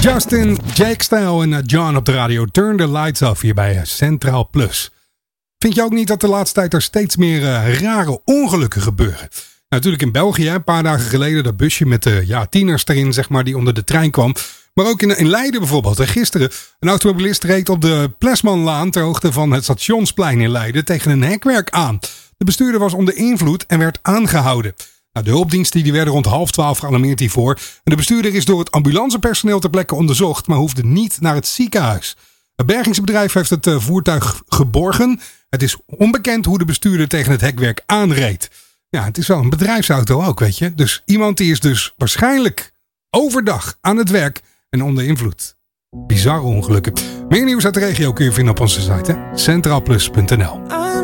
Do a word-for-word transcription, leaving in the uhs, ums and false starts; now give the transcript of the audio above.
Justin, Jake Style en John op de radio. Turn the lights off hier bij Centraal Plus. Vind je ook niet dat de laatste tijd er steeds meer uh, rare ongelukken gebeuren? Nou, natuurlijk in België, een paar dagen geleden, dat busje met de uh, ja, tieners erin, zeg maar, die onder de trein kwam. Maar ook in, in Leiden bijvoorbeeld. En gisteren, een automobilist reed op de Plesmanlaan ter hoogte van het Stationsplein in Leiden tegen een hekwerk aan. De bestuurder was onder invloed en werd aangehouden. Nou, de hulpdiensten die werden rond half twaalf gealarmeerd hiervoor. En de bestuurder is door het ambulancepersoneel ter plekke onderzocht, maar hoefde niet naar het ziekenhuis. Het bergingsbedrijf heeft het uh, voertuig geborgen. Het is onbekend hoe de bestuurder tegen het hekwerk aanreed. Ja, het is wel een bedrijfsauto ook, weet je. Dus iemand die is dus waarschijnlijk overdag aan het werk en onder invloed. Bizarre ongelukken. Meer nieuws uit de regio kun je vinden op onze site, hè? centraalplus punt n l.